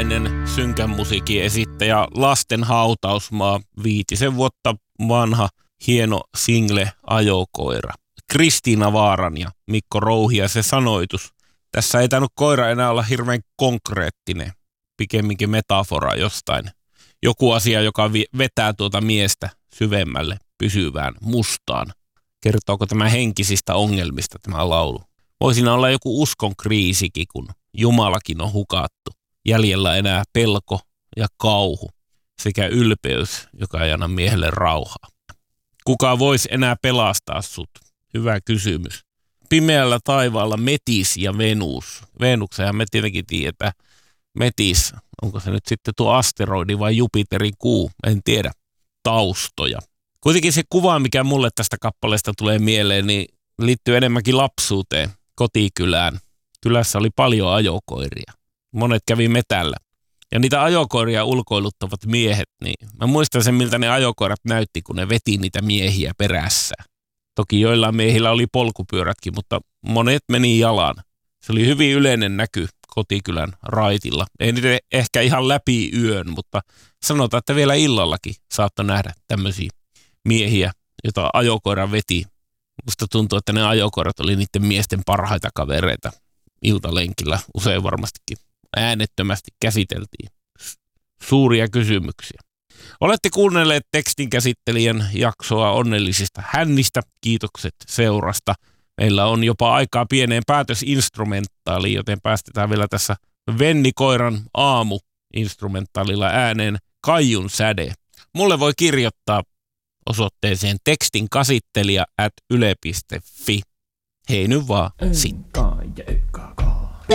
suomalainen synkän musiikin esittäjä Lasten hautausmaa, 5 vuotta vanha hieno single Ajokoira. Kristiina Vaaran ja Mikko Rouhia se sanoitus. Tässä ei tainnut koira enää olla hirveän konkreettinen, pikemminkin metafora jostain. Joku asia, joka vetää tuota miestä syvemmälle, pysyvään, mustaan. Kertooko tämä henkisistä ongelmista tämä laulu? Voi siinä olla joku uskon kriisikin, kun Jumalakin on hukattu. Jäljellä enää pelko ja kauhu sekä ylpeys, joka ei anna miehelle rauhaa. Kuka voisi enää pelastaa sut? Hyvä kysymys. Pimeällä taivaalla Metis ja Venus. Venuksenhan me tietenkin tiedetään. Metis, onko se nyt sitten tuo asteroidi vai Jupiterin kuu? En tiedä. Taustoja. Kuitenkin se kuva, mikä mulle tästä kappaleesta tulee mieleen, niin liittyy enemmänkin lapsuuteen, kotikylään. Kylässä oli paljon ajokoiria. Monet kävi metällä. Ja niitä ajokoiria ulkoiluttavat miehet, niin mä muistan sen, miltä ne ajokoirat näytti, kun ne veti niitä miehiä perässä. Toki joillain miehillä oli polkupyörätkin, mutta monet meni jalan. Se oli hyvin yleinen näky kotikylän raitilla. Ei nyt ehkä ihan läpi yön, mutta sanotaan, että vielä illallakin saattoi nähdä tämmöisiä miehiä, jota ajokoira veti. Musta tuntuu, että ne ajokoirat oli niiden miesten parhaita kavereita iltalenkillä. Usein varmastikin äänettömästi käsiteltiin suuria kysymyksiä. Olette kuunnelleet tekstinkäsittelijän jaksoa onnellisista hännistä. Kiitokset seurasta. Meillä on jopa aikaa pieneen päätösinstrumentaaliin, joten päästetään vielä tässä Vennikoiran aamu-instrumentaalilla ääneen Kaijun säde. Mulle voi kirjoittaa osoitteeseen tekstinkäsittelijä@yle.fi. Hei nyt vaan sitten.